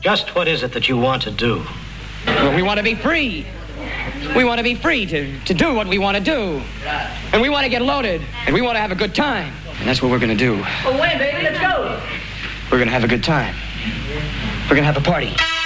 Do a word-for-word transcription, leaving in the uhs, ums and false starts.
Just what is it that you want to do? Well, we want to be free. We want to be free to, to do what we want to do. And we want to get loaded. And we want to have a good time. And that's what we're going to do. Oh, wait, baby, let's go. We're going to have a good time. We're going to have a party.